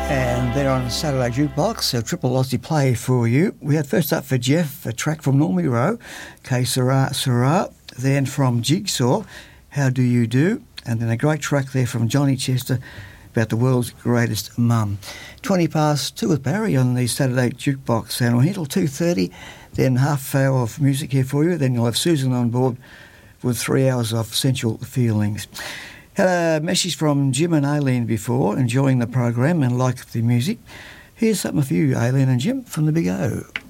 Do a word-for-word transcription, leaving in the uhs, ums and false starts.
And then on Saturday Jukebox, a triple Aussie play for you. We had first up for Jeff, a track from Normie Rowe, Que Sera Sera. Then from Jigsaw, How Do You Do? And then a great track there from Johnny Chester about the world's greatest mum. twenty past two with Barry on the Saturday Jukebox. And we'll hit till two thirty, then half hour of music here for you. Then you'll have Susan on board with three hours of Sensual Feelings. Had a message from Jim and Aileen before, enjoying the program and like the music. Here's something for you, Aileen and Jim, from the Big O.